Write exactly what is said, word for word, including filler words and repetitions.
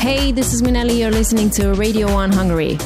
Hey, this is Minelli. You're listening to Radio one Hungary.